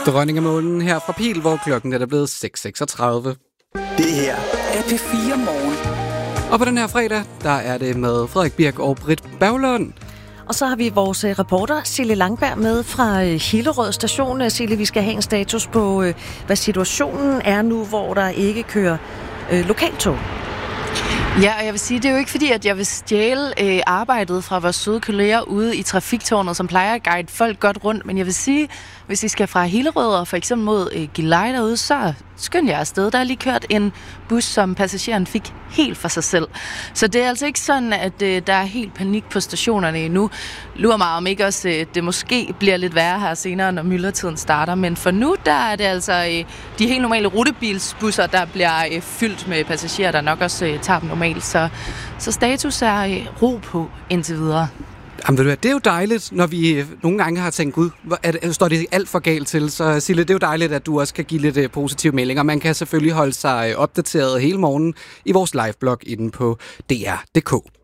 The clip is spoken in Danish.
Dronning af månen her fra Pil, hvor klokken er blevet 6:36. Det her er P4 Morgen. Og på den her fredag, der er det med Frederik Birk og Britt Berglund. Og så har vi vores reporter, Sille Langberg, med fra Hillerød station. Sille, vi skal have en status på, hvad situationen er nu, hvor der ikke kører lokaltog. Ja, og jeg vil sige, det er jo ikke fordi, at jeg vil stjæle arbejdet fra vores søde kolleger ude i trafiktårnet, som plejer at guide folk godt rundt. Men jeg vil sige, hvis I skal fra Hillerød og for eksempel mod Gilleleje derude, så skynd jer afsted. Der er lige kørt en bus, som passageren fik helt for sig selv. Så det er altså ikke sådan, at der er helt panik på stationerne endnu. Lurer mig om ikke også, det måske bliver lidt værre her senere, når myldretiden starter. Men for nu, der er det altså de helt normale rutebilsbusser, der bliver fyldt med passagerer, der nok også tager dem normalt. Så status er ro på indtil videre. Jamen, ved du hvad, det er jo dejligt, når vi nogle gange har tænkt, gud, står det alt for galt til. Så Sille, det er jo dejligt, at du også kan give lidt positive meldinger. Man kan selvfølgelig holde sig opdateret hele morgenen i vores liveblog inde på dr.dk.